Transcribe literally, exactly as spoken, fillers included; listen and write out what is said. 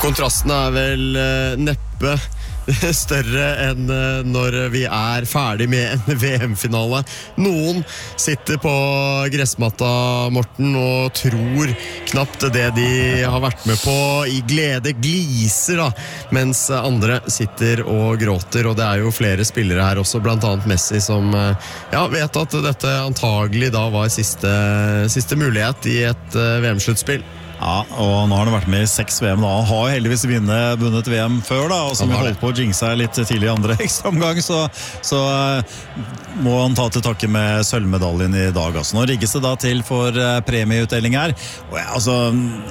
Kontrasten er vel uh, neppe større enn uh, når vi er ferdig med en V M-finale. Noen sitter på gressmatta, Morten, og tror knapt det de har vært med på i glede, gliser da, mens andre sitter og gråter, og det er jo flere spillere her også, blant annet Messi, som uh, ja, vet at dette antagelig da var siste, siste mulighet i et uh, V M-sluttspill. Ja, og nå har han vært med i seks V M da. Han har heldigvis vunnet, vunnet V M før da, og som vi holdt på å jinxe litt tidlig i andre ekstra omgang, så, så uh, må han ta til takke med sølvmedaljen i dag. Altså. Nå rigges det da til for uh, premieutdeling her. Og ja, altså...